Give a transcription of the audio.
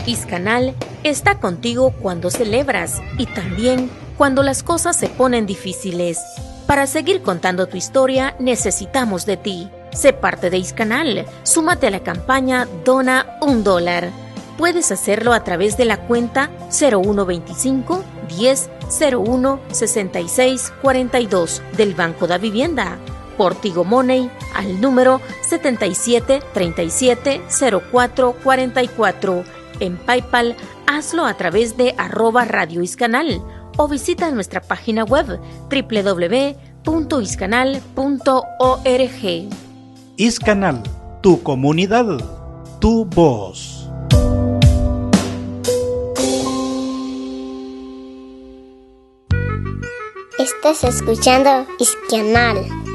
Iscanal está contigo cuando celebras y también cuando las cosas se ponen difíciles. Para seguir contando tu historia, necesitamos de ti. Sé parte de Iscanal. Súmate a la campaña Dona $1. Puedes hacerlo a través de la cuenta 0125 10 01 66 42 del Banco da Vivienda. Por Tigo Money al número 77 37 04 44. En PayPal, hazlo a través de @Radio Iscanal o visita nuestra página web www.iscanal.org. Iscanal, tu comunidad, tu voz. Estás escuchando Iscanal.